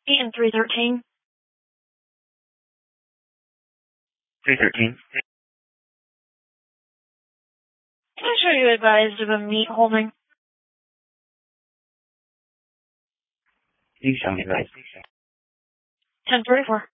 Eaton 313. 313. Can I show you advised of a meat holding? You show me, right? 1034.